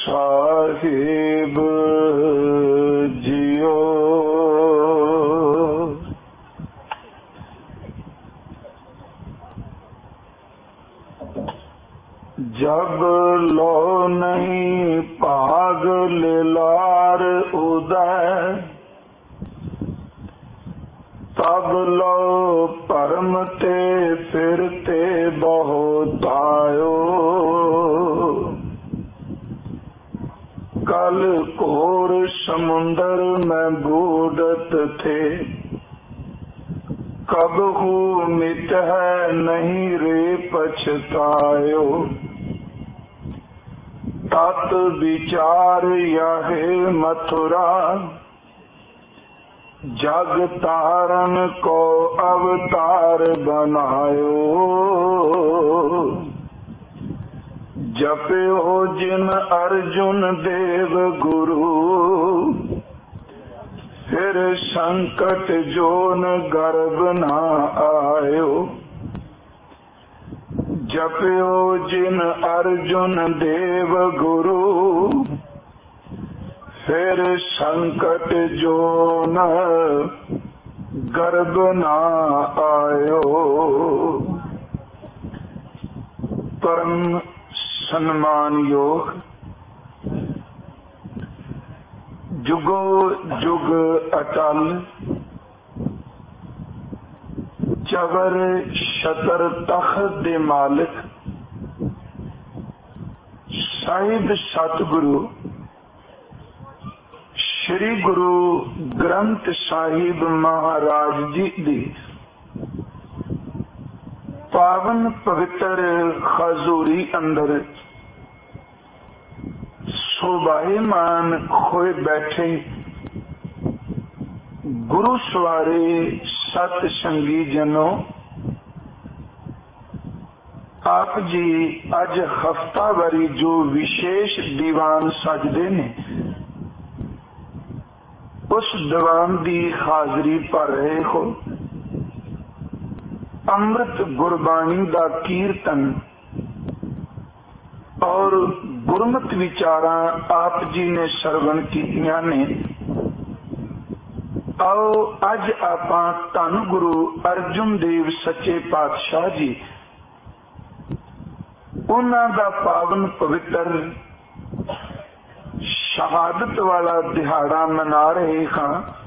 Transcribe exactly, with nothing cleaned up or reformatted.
ਸਾਹਿਬ JIO. जब लो नहीं भाग लिलार उदय, तब लो परम ते फिरते बहुत आयो। कल घोर समुंदर में बूढ़त थे, कबहू मिट है नहीं रे पछतायो। तत विचार यहे मथुरा, जग तारण को अवतार बनायो। जप्यो जिन अर्जुन देव गुरु, फिर संकट जोन गर्भ ना आयो। जप्यो जिन अर्जुन देव गुरु, फिर संकट जोन गर्भ ना आयो। परम सन्मान योग जुगो जुग अटल, चवर शतर तख्त दे मालिक साहिब सतगुरु श्री गुरु ग्रंथ साहिब महाराज जी दी पावन पवित्र हजूरी अंदर शोभायमान होए बैठे गुरु सवारे सत संगी जनों, आप जी अज हफ्तावारी जो विशेष दीवान सजदे ने, उस दीवान की हाजरी भर रहे हो। अमृत गुरबाणी का कीर्तन और गुरमत विचारा आप जी ने सरवण कीतियां ने। आओ अज आपां धन गुरु अर्जुन देव सच्चे पातशाह जी उन्हां दा पावन पवित्र शहादत वाला दिहाड़ा मना रहे हाँ।